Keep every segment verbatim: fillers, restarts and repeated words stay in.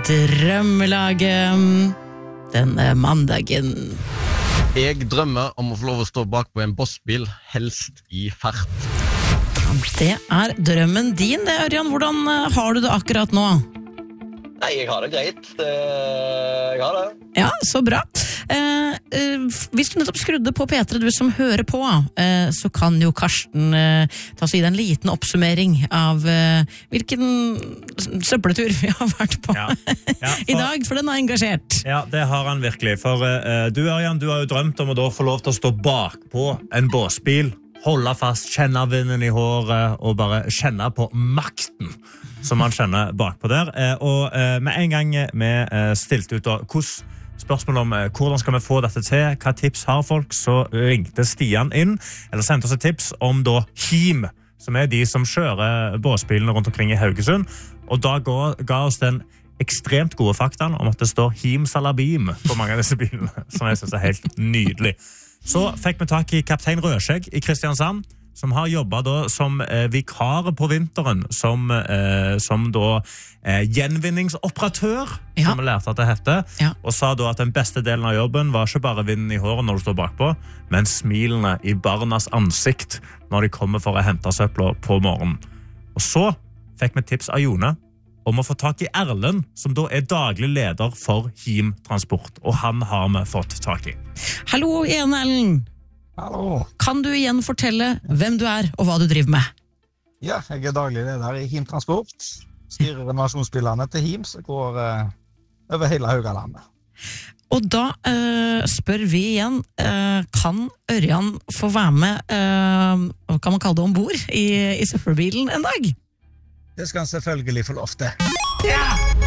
Drømmelaget denne mandagen. Jeg drømmer om å få lov å stå bak på en bossbil, helst i fart. Det er drømmen din, det, Ørjan. Hvordan har du det akkurat nå? Nei, jeg har det greit. Jeg har det. Ja, så bra. Eh, eh, hvis du nettopp skrudde på P tre, du som hører på, eh, så kan jo Karsten eh, ta oss i en liten oppsummering av eh, hvilken søppeltur vi har vært på ja. Ja, for, i dag, for den er engasjert. Ja, det har han virkelig. For uh, du, Ørjan, du har jo drømt om å da få lov til å stå bak på en båsbil, holde fast, kjenne vinden i håret og bare kjenne på makten som man kjenner bakpå der. Eh, og eh, med en gang vi eh, stilte ut og hvordan spørsmål om eh, hvordan skal vi få dette til, hva tips har folk, så ringte Stian inn, eller sendte oss et tips om da Him, som er de som kjører båsbilene rundt omkring i Haugesund, og da ga, ga oss den ekstremt gode faktaen om at det står Him Salabim på mange av disse bilene, som jeg synes er helt nydelig. Så fikk vi tak i kaptein Rødskjegg i Kristiansand, som har jobbet da som eh, vikar på vinteren, som, eh, som da eh, gjenvinningsoperatør, ja. Som vi lærte at det hette, ja. Og sa da at den beste delen av jobben var ikke bare vinden i håret når du står bakpå, men smilene i barnas ansikt når de kommer for å hente søpler på morgenen. Og så fikk vi tips av Jone om å få tak i Erlend, som da er daglig leder for Him Transport, og han har vi fått tak i. Hallo igjen, Erlend. Hallo. Kan du igjen fortelle hvem du er og hva du driver med? Ja, jeg er daglig leder i Him Transport. Styrer renovasjonsbilene til Him, som går uh, over hele Haugalandet. Og da uh, spør vi igjen, uh, kan Ørjan få være med, uh, hva kan man kalle det, ombord i, i søppelbilen en dag? Det skal han selvfølgelig få lov til. Ja!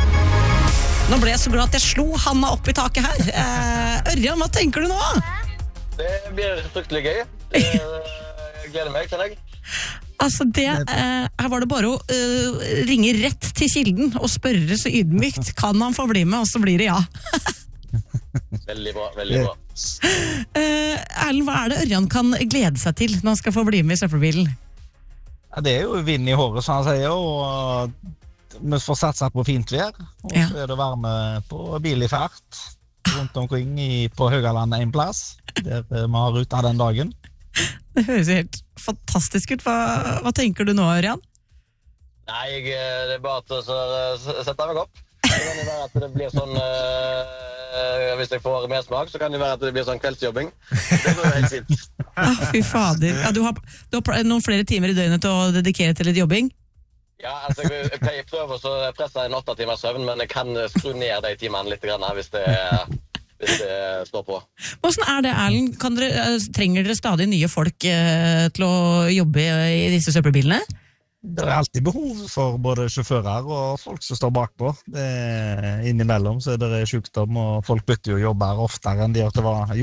Nå ble jeg så glad at jeg slo handa opp i taket her. Uh, Ørjan, hva tenker du nå? Det blir fryktelig gøy. Det, jeg gleder meg, kan jeg. Altså det, eh, her var det bare å uh, ringe rett til kilden og spørre så ydmykt. Kan han få bli med, og så blir det ja. Veldig bra, veldig bra. Uh, Erlend, hva er det Ørjan kan glede seg til når han skal få bli med i søppelbilen? Ja, det er jo vind i håret, som han sier, og vi får satse på fint vær. Og ja. Så er det varme på bil i fart rundt omkring i, på Haugalandet en plass, der vi har ruta den dagen. Det høres helt fantastisk ut. Hva, hva tenker du nå, Ørjan? Nei, jeg, det er bare til å sette meg opp. Det kan jo være at det blir sånn, øh, hvis jeg får mersmak, så kan det være at det blir sånn kveldsjobbing. Det blir helt fint. Ah, fy fader. Ja, du, har, du har noen flere timer i døgnet til å dedikere til litt jobbing? Ja, altså, jeg, jeg prøver så presse en åtte timer søvn, men jeg kan skru ned de timene litt grann hvis det, hvis det står på. Hvordan er det, Erlend? Kan dere, trenger dere stadig nye folk eh, til å jobbe i disse søppelbilene? Det er alltid behov for både sjåfører og folk som står bakpå. Det er innimellom så er det sykdom, og folk bytter jo jobber oftere enn de gjør til å være